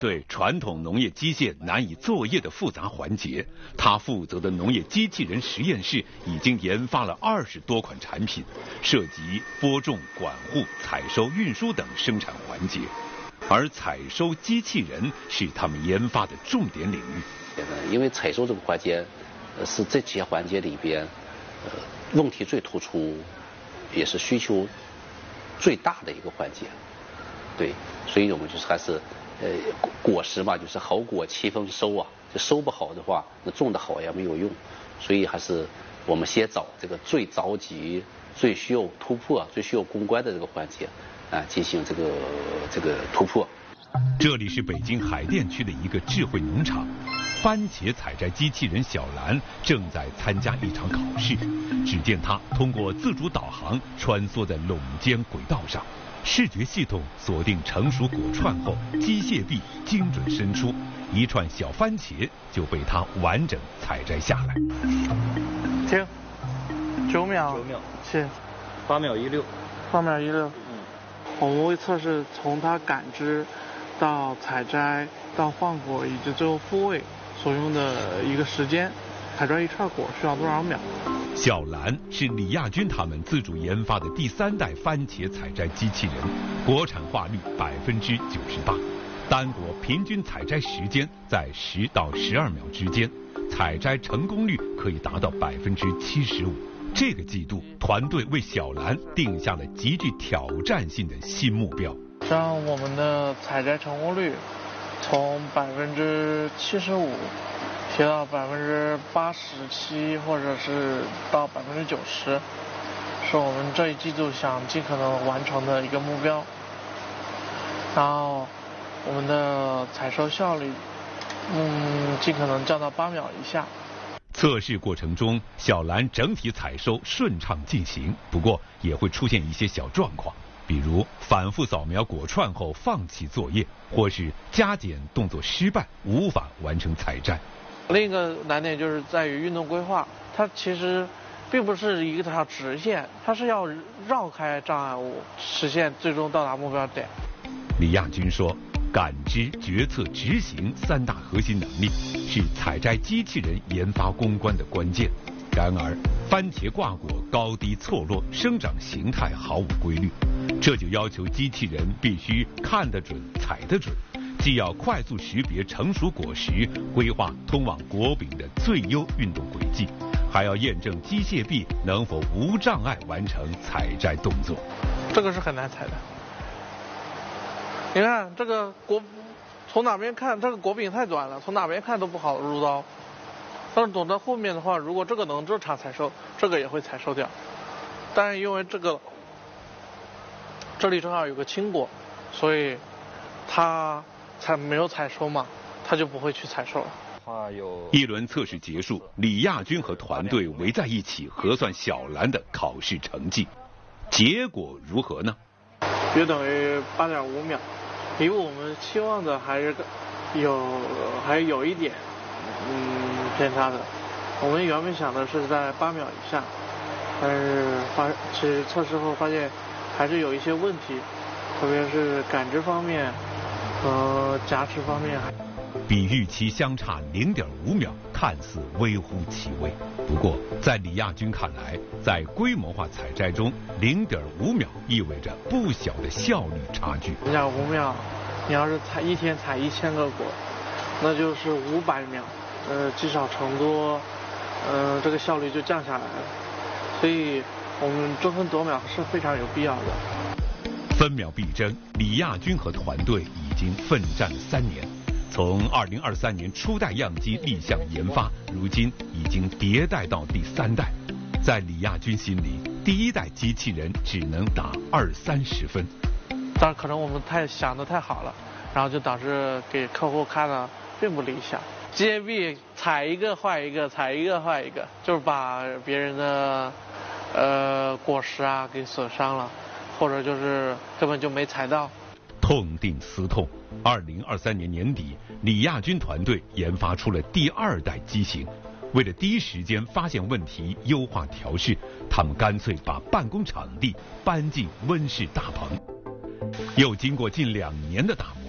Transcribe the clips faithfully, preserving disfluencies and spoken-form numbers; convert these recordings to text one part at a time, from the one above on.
对传统农业机械难以作业的复杂环节，他负责的农业机器人实验室已经研发了二十多款产品，涉及播种、管护、采收、运输等生产环节。而采收机器人是他们研发的重点领域。 因为采收这个环节，呃，是这几些环节里边，呃，问题最突出，也是需求最大的一个环节。对，所以我们就是还是。呃，果实嘛，就是好果七分收啊，就收不好的话，那种的好也没有用，所以还是我们先找这个最着急、最需要突破、最需要攻关的这个环节啊，进行这个这个突破。 这里是北京海淀区的一个智慧农场，番茄采摘机器人小蓝正在参加一场考试。只见它通过自主导航穿梭在垄间轨道上。视觉系统锁定成熟果串后，机械臂精准伸出，一串小番茄就被它完整采摘下来。 停，九秒， 九秒， 是， 八秒一六， 八秒一六。嗯，我们会测试从它感知到采摘到换果以及最后复位所用的一个时间，采摘一串果需要多少秒。 小蓝是李亚军他们自主研发的第三代番茄采摘机器人，国产化率百分之九十八，单果平均采摘时间在十到十二秒之间，采摘成功率可以达到百分之七十五。这个季度，团队为小蓝定下了极具挑战性的新目标， 让我们的采摘成功率从百分之七十五。提到百分之八十七，或者是到百分之九十，是我们这一季度想尽可能完成的一个目标。然后，我们的采收效率，嗯，尽可能降到八秒以下。 测试过程中，小蓝整体采收顺畅进行，不过也会出现一些小状况，比如反复扫描果串后放弃作业，或是加减动作失败，无法完成采摘。 另一个难点就是在于运动规划，它其实并不是一条直线，它是要绕开障碍物，实现最终到达目标点。 李亚军说，感知、决策、执行三大核心能力是采摘机器人研发攻关的关键。然而，番茄挂果高低错落，生长形态毫无规律，这就要求机器人必须看得准、采得准。既要快速识别成熟果实，规划通往果柄的最优运动轨迹，还要验证机械臂能否无障碍完成采摘动作。 这个是很难采的。你看这个果，从哪边看这个果柄太短了，从哪边看都不好入刀。但是走到后面的话，如果这个能正常采收，这个也会采收掉。但是因为这个这里正好有个青果，所以它采没有采收嘛，他就不会去采收了。 一轮测试结束，李亚军和团队围在一起核算小蓝的考试成绩，结果如何呢？ 约等于八点五秒，比我们期望的还是有还有一点嗯偏差的。我们原本想的是在八秒以下，但是发其实测试后发现还是有一些问题，特别是感知方面。和夹持方面， 比预期相差零点五秒，看似微乎其微。不过，在李亚军看来，在规模化采摘中，零点五秒意味着不小的效率差距。 零点五秒，你要是采一天采一千个果，那就是五百秒，呃，积少成多，呃，这个效率就降下来了。所以，我们争分夺秒是非常有必要的。 分秒必争，李亚军和团队已经奋战了三年，从二零二三年初代样机立项研发，如今已经迭代到第三代。在李亚军心里，第一代机器人只能打二三十分。 但可能我们太想得太好了，然后就导致给客户看了并不理想。机械臂踩一个坏一个，踩一个坏一个，就是把别人的呃果实啊给损伤了。或者就是根本就没采到。 痛定思痛，二零二三年年底，李亚军团队研发出了第二代机型。为了第一时间发现问题、优化调试，他们干脆把办公场地搬进温室大棚。又经过近两年的打磨，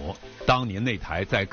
模。当年那台在